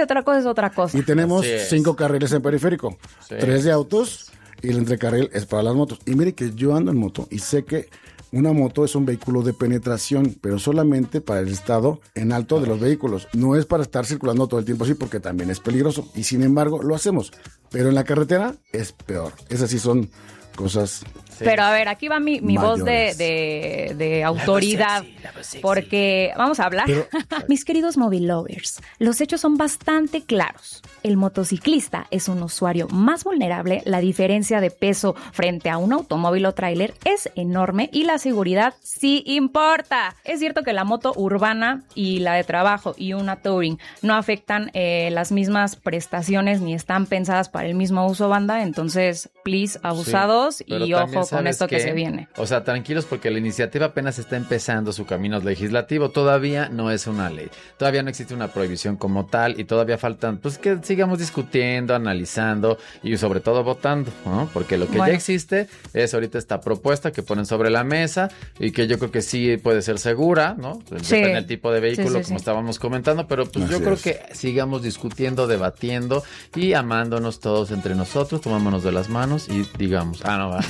otra cosa es otra cosa. Y tenemos 5 carriles en periférico, 3 de autos y el entrecarril es para las motos. Y mire que yo ando en moto y sé que una moto es un vehículo de penetración, pero solamente para el estado en alto de los vehículos. No es para estar circulando todo el tiempo así porque también es peligroso. Y sin embargo, lo hacemos. Pero en la carretera es peor. Esas sí son cosas... Sí. Pero a ver, aquí va mi voz de autoridad, porque vamos a hablar. Mis queridos Móvil Lovers, los hechos son bastante claros. El motociclista es un usuario más vulnerable, la diferencia de peso frente a un automóvil o tráiler es enorme y la seguridad sí importa. Es cierto que la moto urbana y la de trabajo y una touring no afectan las mismas prestaciones ni están pensadas para el mismo uso, banda, entonces, please, abusados y ojo con esto que se viene. O sea, tranquilos porque la iniciativa apenas está empezando su camino legislativo, todavía no es una ley, todavía no existe una prohibición como tal y todavía faltan, pues que sigamos discutiendo, analizando y sobre todo votando, ¿no? Porque lo que ya existe es ahorita esta propuesta que ponen sobre la mesa y que yo creo que sí puede ser segura, ¿no? Depende del tipo de vehículo, como estábamos comentando, pero pues yo creo que sigamos discutiendo, debatiendo y amándonos todos entre nosotros, tomámonos de las manos y digamos,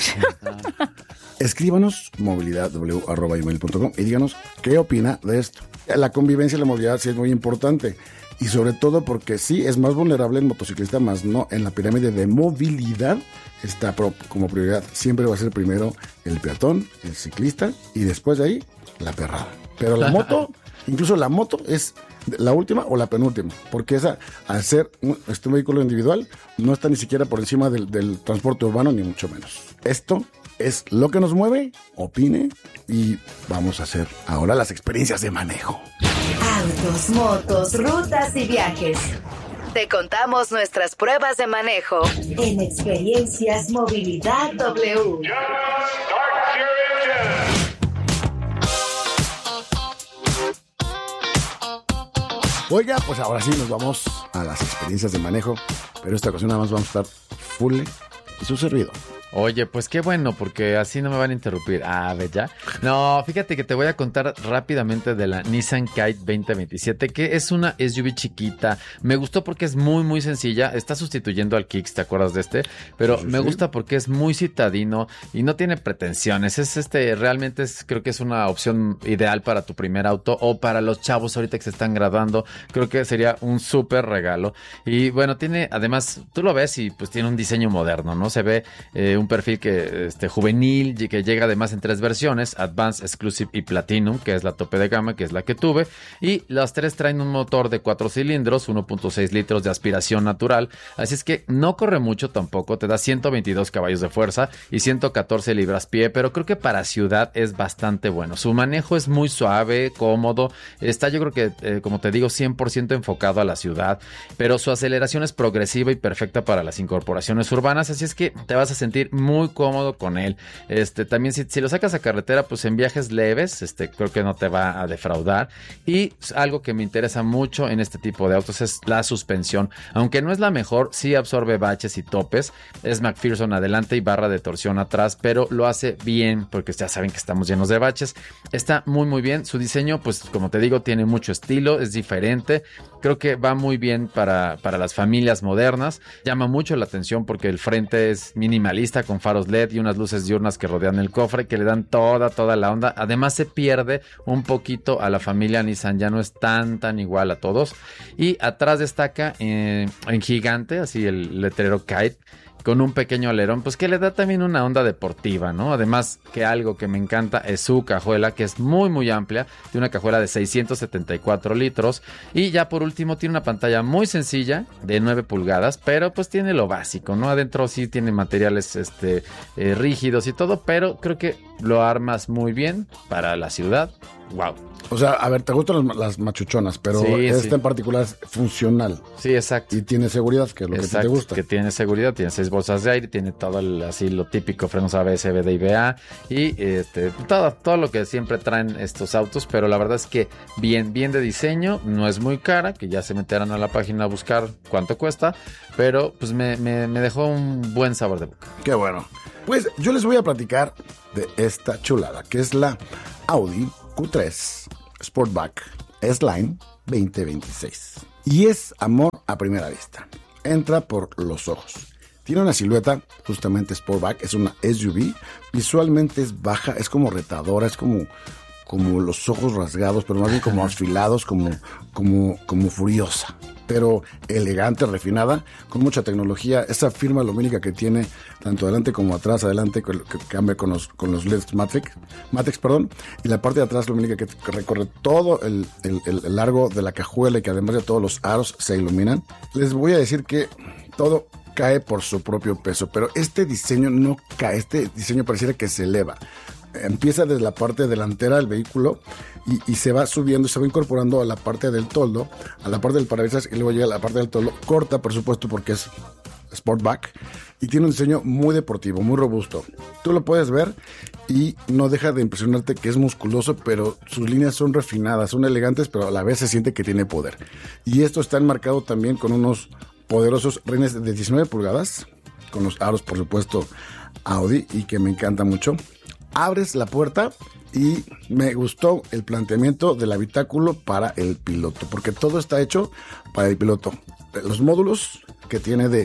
Escríbanos movilidadw@gmail.com y díganos qué opina de esto. La convivencia y la movilidad sí es muy importante y sobre todo porque sí es más vulnerable el motociclista, más no en la pirámide de movilidad está como prioridad. Siempre va a ser primero el peatón, el ciclista y después de ahí la perrada. Pero la moto, incluso la moto es la última o la penúltima, porque esa, al ser un vehículo individual, no está ni siquiera por encima del transporte urbano, ni mucho menos. Esto es lo que nos mueve, opine, y vamos a hacer ahora las experiencias de manejo. Autos, motos, rutas y viajes. Te contamos nuestras pruebas de manejo en Experiencias Movilidad W. Oiga, pues ahora sí nos vamos a las experiencias de manejo, pero esta ocasión nada más vamos a estar full y su servidor. Oye, pues qué bueno, porque así no me van a interrumpir. A ver, ya. No, fíjate que te voy a contar rápidamente de la Nissan Kite 2027, que es una SUV chiquita. Me gustó porque es muy, muy sencilla. Está sustituyendo al Kicks, ¿te acuerdas de este? Pero me gusta porque es muy citadino y no tiene pretensiones. Realmente creo que es una opción ideal para tu primer auto o para los chavos ahorita que se están graduando. Creo que sería un súper regalo. Y bueno, además, tú lo ves y pues tiene un diseño moderno, ¿no? Se ve un perfil que juvenil y que llega además en 3 versiones, Advanced, Exclusive y Platinum, que es la tope de gama, que es la que tuve, y las 3 traen un motor de 4 cilindros, 1.6 litros de aspiración natural, así es que no corre mucho tampoco, te da 122 caballos de fuerza y 114 libras-pie, pero creo que para ciudad es bastante bueno. Su manejo es muy suave, cómodo, está yo creo que, como te digo, 100% enfocado a la ciudad, pero su aceleración es progresiva y perfecta para las incorporaciones urbanas, así es que te vas a sentir muy cómodo con él. También si lo sacas a carretera, pues en viajes leves, creo que no te va a defraudar. Y algo que me interesa mucho en este tipo de autos es la suspensión. Aunque no es la mejor, sí absorbe baches y topes. Es McPherson adelante y barra de torsión atrás, pero lo hace bien, porque ya saben que estamos llenos de baches. Está muy muy bien. Su diseño, pues como te digo, tiene mucho estilo, es diferente. Creo que va muy bien para las familias modernas. Llama mucho la atención porque el frente es minimalista con faros LED y unas luces diurnas que rodean el cofre que le dan toda la onda. Además se pierde un poquito a la familia Nissan, ya no es tan igual a todos. Y atrás destaca en gigante, así el letrero Kite, con un pequeño alerón, pues que le da también una onda deportiva, ¿no? Además que algo que me encanta es su cajuela, que es muy muy amplia, tiene una cajuela de 674 litros y ya por último tiene una pantalla muy sencilla de 9 pulgadas, pero pues tiene lo básico, ¿no? Adentro sí tiene materiales rígidos y todo, pero creo que lo armas muy bien para la ciudad. Wow. O sea, a ver, te gustan las machuchonas, pero esta en particular es funcional. Sí, exacto. Y tiene seguridad, que es lo que te gusta. Que tiene seguridad, tiene 6 bolsas de aire, tiene todo así lo típico, frenos ABS, VDA y todo lo que siempre traen estos autos, pero la verdad es que bien de diseño, no es muy cara, que ya se meterán a la página a buscar cuánto cuesta, pero pues me dejó un buen sabor de boca. Qué bueno. Pues yo les voy a platicar de esta chulada, que es la Audi Q3 Sportback S-Line 2026. Y es amor a primera vista. Entra por los ojos. Tiene una silueta, justamente Sportback, es una SUV. Visualmente es baja, es como retadora, es como los ojos rasgados, pero más bien como afilados, como furiosa. Pero elegante, refinada, con mucha tecnología. Esa firma lumínica que tiene tanto adelante como atrás, adelante que cambia con los LEDs Matrix, y la parte de atrás lumínica que recorre todo el largo de la cajuela y que además de todos los aros se iluminan. Les voy a decir que todo cae por su propio peso, pero este diseño no cae, este diseño pareciera que se eleva. Empieza desde la parte delantera del vehículo y se va subiendo, se va incorporando a la parte del toldo, a la parte del parabrisas y luego llega a la parte del toldo. Corta, por supuesto, porque es Sportback y tiene un diseño muy deportivo, muy robusto. Tú lo puedes ver y no deja de impresionarte que es musculoso, pero sus líneas son refinadas, son elegantes, pero a la vez se siente que tiene poder. Y esto está enmarcado también con unos poderosos rines de 19 pulgadas, con los aros, por supuesto, Audi, y que me encanta mucho. Abres la puerta y me gustó el planteamiento del habitáculo para el piloto, porque todo está hecho para el piloto. Los módulos que tiene de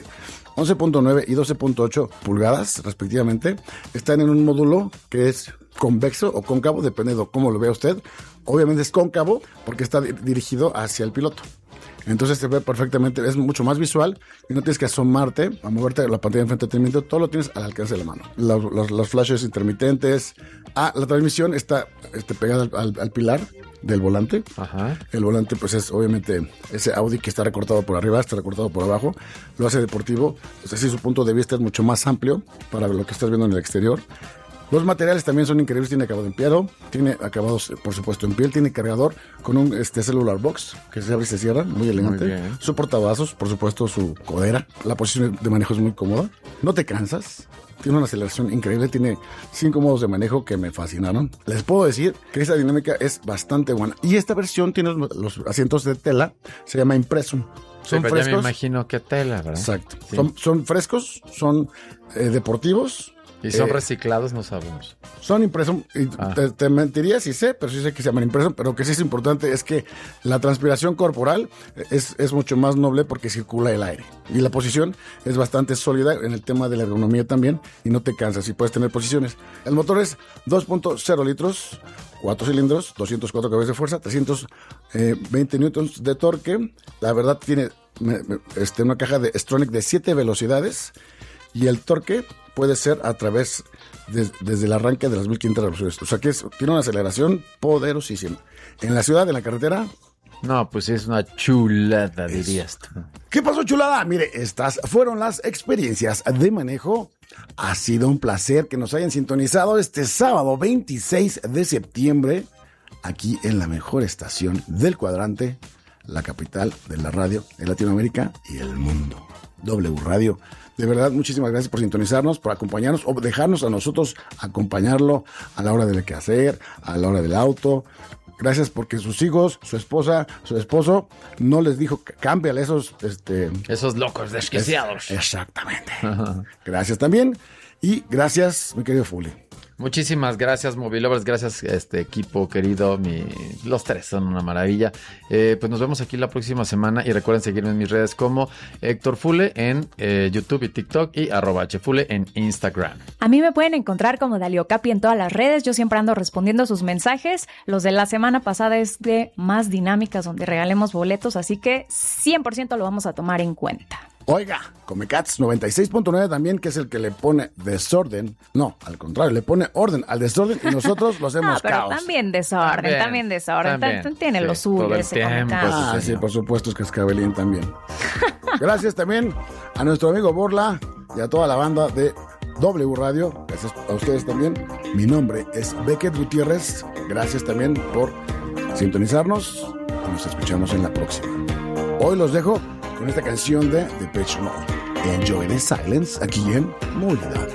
11.9 y 12.8 pulgadas respectivamente están en un módulo que es convexo o cóncavo, depende de cómo lo vea usted. Obviamente es cóncavo porque está dirigido hacia el piloto. Entonces se ve perfectamente, es mucho más visual y no tienes que asomarte a moverte a la pantalla de entretenimiento, todo lo tienes al alcance de la mano. Los flashes intermitentes. La transmisión está pegada al pilar del volante. Ajá. El volante pues es obviamente ese Audi que está recortado por arriba, está recortado por abajo, lo hace deportivo, es decir, su punto de vista es mucho más amplio para lo que estás viendo en el exterior. Los materiales también son increíbles, tiene acabado en piedra, tiene acabados por supuesto en piel, tiene cargador con un celular box que se abre y se cierra, muy elegante. Muy bien. Su portavasos, por supuesto su codera, la posición de manejo es muy cómoda, no te cansas, tiene una aceleración increíble, tiene 5 modos de manejo que me fascinaron. Les puedo decir que esa dinámica es bastante buena y esta versión tiene los asientos de tela, se llama Impressum. Son frescos. Ya me imagino que tela, ¿verdad? Exacto. Sí. Son frescos, son deportivos. ¿Y son reciclados? No sabemos. Son Impressum. Te mentiría si sé, pero sí sé que se llaman Impressum. Pero que sí es importante es que la transpiración corporal es mucho más noble porque circula el aire. Y la posición es bastante sólida en el tema de la ergonomía también. Y no te cansas y puedes tener posiciones. El motor es 2.0 litros, 4 cilindros, 204 caballos de fuerza, 320 newtons de torque. La verdad tiene una caja de Stronach de 7 velocidades. Y el torque puede ser a través desde el arranque de las 1500 revoluciones. O sea que tiene una aceleración poderosísima. En la ciudad, en la carretera. No, pues es una chulada, dirías tú. ¿Qué pasó, chulada? Mire, estas fueron las experiencias de manejo. Ha sido un placer que nos hayan sintonizado este sábado 26 de septiembre, aquí en la mejor estación del cuadrante, la capital de la radio en Latinoamérica y el mundo. W Radio. De verdad, muchísimas gracias por sintonizarnos, por acompañarnos o dejarnos a nosotros acompañarlo a la hora del quehacer, a la hora del auto. Gracias porque sus hijos, su esposa, su esposo no les dijo cámbiale esos locos desquiciados. Exactamente. Gracias también y gracias, mi querido Fuli. Muchísimas gracias, Movilovers, gracias equipo querido, los tres son una maravilla. Pues nos vemos aquí la próxima semana y recuerden seguirme en mis redes como Héctor Fule en YouTube y TikTok y @hfule en Instagram. A mí me pueden encontrar como Daliocapi en todas las redes, yo siempre ando respondiendo sus mensajes. Los de la semana pasada es de más dinámicas donde regalemos boletos, así que 100% lo vamos a tomar en cuenta. Oiga, Comecats 96.9 también, que es el que le pone desorden. No, al contrario, le pone orden al desorden y nosotros lo hacemos pero caos. También desorden. Tiene lo suyo ese Comecats. Sí, por supuesto, es Cascabelín también. Gracias también a nuestro amigo Borla y a toda la banda de W Radio. Gracias a ustedes también. Mi nombre es Beckett Gutiérrez. Gracias también por sintonizarnos. Nos escuchamos en la próxima. Hoy los dejo con esta canción de Depeche Mode. Enjoy the silence aquí en Movilidad.